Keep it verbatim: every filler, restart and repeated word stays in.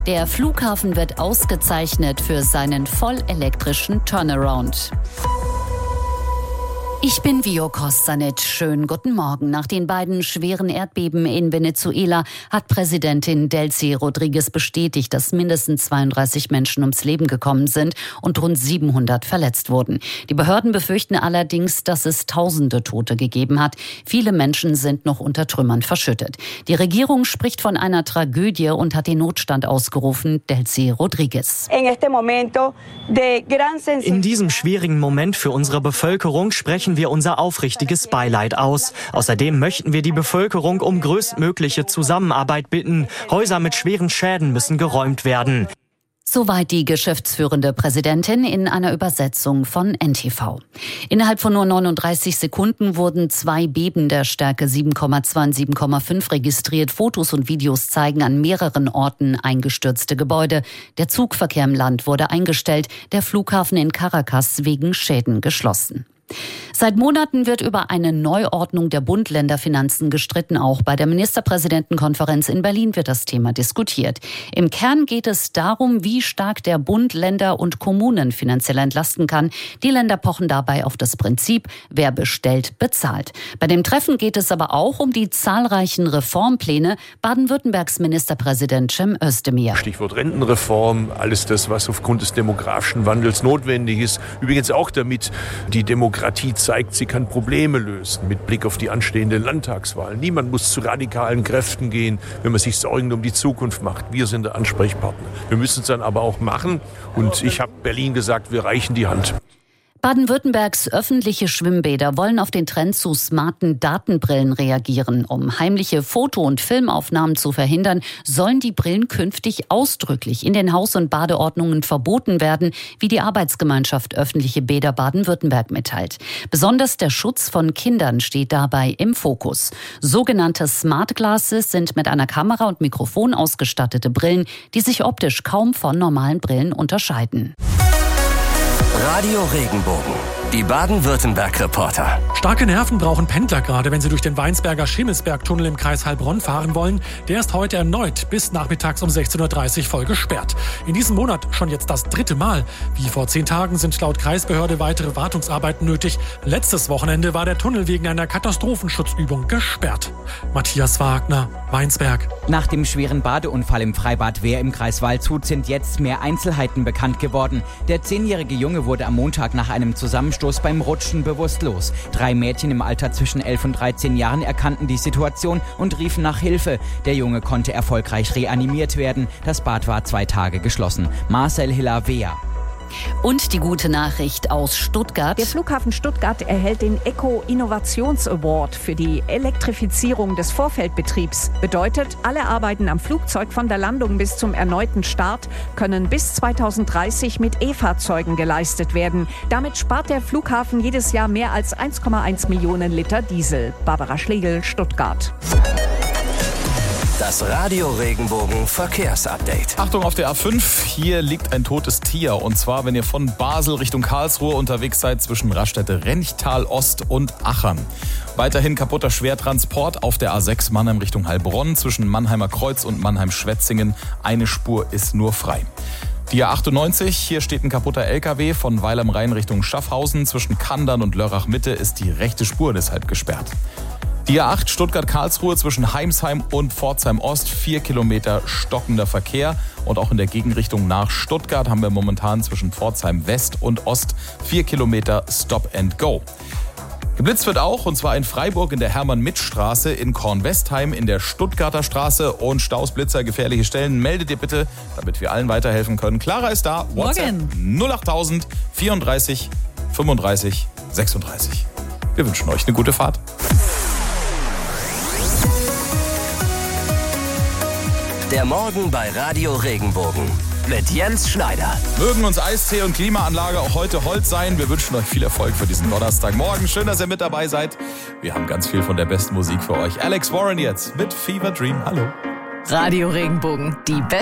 Der Flughafen wird ausgezeichnet für seinen vollelektrischen Turnaround. Ich bin Vio Kostanic. Schönen guten Morgen. Nach den beiden schweren Erdbeben in Venezuela hat Präsidentin Delcy Rodríguez bestätigt, dass mindestens zweiunddreißig Menschen ums Leben gekommen sind und rund siebenhundert verletzt wurden. Die Behörden befürchten allerdings, dass es tausende Tote gegeben hat. Viele Menschen sind noch unter Trümmern verschüttet. Die Regierung spricht von einer Tragödie und hat den Notstand ausgerufen. Delcy Rodríguez. In diesem schwierigen Moment für unsere Bevölkerung sprechen wir unser aufrichtiges Beileid aus. Außerdem möchten wir die Bevölkerung um größtmögliche Zusammenarbeit bitten. Häuser mit schweren Schäden müssen geräumt werden. Soweit die geschäftsführende Präsidentin in einer Übersetzung von N T V. Innerhalb von nur neununddreißig Sekunden wurden zwei Beben der Stärke sieben Komma zwei und sieben Komma fünf registriert. Fotos und Videos zeigen an mehreren Orten eingestürzte Gebäude. Der Zugverkehr im Land wurde eingestellt, der Flughafen in Caracas wegen Schäden geschlossen. Seit Monaten wird über eine Neuordnung der Bund-Länder-Finanzen gestritten. Auch bei der Ministerpräsidentenkonferenz in Berlin wird das Thema diskutiert. Im Kern geht es darum, wie stark der Bund Länder und Kommunen finanziell entlasten kann. Die Länder pochen dabei auf das Prinzip, wer bestellt, bezahlt. Bei dem Treffen geht es aber auch um die zahlreichen Reformpläne Baden-Württembergs Ministerpräsident Cem Özdemir. Stichwort Rentenreform, alles das, was aufgrund des demografischen Wandels notwendig ist. Übrigens auch damit die Demokratie Demokratie zeigt, sie kann Probleme lösen mit Blick auf die anstehende Landtagswahl. Niemand muss zu radikalen Kräften gehen, wenn man sich Sorgen um die Zukunft macht. Wir sind der Ansprechpartner. Wir müssen es dann aber auch machen. Und ich habe Berlin gesagt, wir reichen die Hand. Baden-Württembergs öffentliche Schwimmbäder wollen auf den Trend zu smarten Datenbrillen reagieren. Um heimliche Foto- und Filmaufnahmen zu verhindern, sollen die Brillen künftig ausdrücklich in den Haus- und Badeordnungen verboten werden, wie die Arbeitsgemeinschaft Öffentliche Bäder Baden-Württemberg mitteilt. Besonders der Schutz von Kindern steht dabei im Fokus. Sogenannte Smart Glasses sind mit einer Kamera und Mikrofon ausgestattete Brillen, die sich optisch kaum von normalen Brillen unterscheiden. Radio Regenbogen, die Baden-Württemberg-Reporter. Starke Nerven brauchen Pendler gerade, wenn sie durch den Weinsberger Schimmelsberg-Tunnel im Kreis Heilbronn fahren wollen. Der ist heute erneut bis nachmittags um sechzehn Uhr dreißig voll gesperrt. In diesem Monat schon jetzt das dritte Mal. Wie vor zehn Tagen sind laut Kreisbehörde weitere Wartungsarbeiten nötig. Letztes Wochenende war der Tunnel wegen einer Katastrophenschutzübung gesperrt. Matthias Wagner, Weinsberg. Nach dem schweren Badeunfall im Freibad Wehr im Kreis Waldshut sind jetzt mehr Einzelheiten bekannt geworden. Der zehnjährige Junge wurde am Montag nach einem Zusammenstoß beim Rutschen bewusstlos. Drei Mädchen im Alter zwischen elf und dreizehn Jahren erkannten die Situation und riefen nach Hilfe. Der Junge konnte erfolgreich reanimiert werden. Das Bad war zwei Tage geschlossen. Marcel Hiller-Wehr. Und die gute Nachricht aus Stuttgart. Der Flughafen Stuttgart erhält den Eco-Innovations-Award für die Elektrifizierung des Vorfeldbetriebs. Bedeutet, alle Arbeiten am Flugzeug von der Landung bis zum erneuten Start können bis zweitausenddreißig mit E-Fahrzeugen geleistet werden. Damit spart der Flughafen jedes Jahr mehr als eins Komma eins Millionen Liter Diesel. Barbara Schlegel, Stuttgart. Das Radio Regenbogen Verkehrsupdate. Achtung auf der A fünf, hier liegt ein totes Tier. Und zwar, wenn ihr von Basel Richtung Karlsruhe unterwegs seid, zwischen Raststätte Renchtal Ost und Achern. Weiterhin kaputter Schwertransport auf der A sechs Mannheim Richtung Heilbronn, zwischen Mannheimer Kreuz und Mannheim-Schwetzingen. Eine Spur ist nur frei. Die A achtundneunzig, hier steht ein kaputter L K W von Weil am Rhein Richtung Schaffhausen. Zwischen Kandern und Lörrach Mitte ist die rechte Spur deshalb gesperrt. Die A acht Stuttgart-Karlsruhe zwischen Heimsheim und Pforzheim-Ost, vier Kilometer stockender Verkehr. Und auch in der Gegenrichtung nach Stuttgart haben wir momentan zwischen Pforzheim-West und Ost vier Kilometer Stop and Go. Geblitzt wird auch, und zwar in Freiburg in der Hermann-Mitt-Straße, in Kornwestheim in der Stuttgarter Straße. Und Staus, Blitzer, gefährliche Stellen, meldet ihr bitte, damit wir allen weiterhelfen können. Clara ist da, WhatsApp null achttausend vierunddreißig fünfunddreißig sechsunddreißig. Wir wünschen euch eine gute Fahrt. Der Morgen bei Radio Regenbogen mit Jens Schneider. Mögen uns Eistee und Klimaanlage auch heute Holz sein. Wir wünschen euch viel Erfolg für diesen Donnerstagmorgen. Schön, dass ihr mit dabei seid. Wir haben ganz viel von der besten Musik für euch. Alex Warren jetzt mit Fever Dream. Hallo. Radio Regenbogen, die beste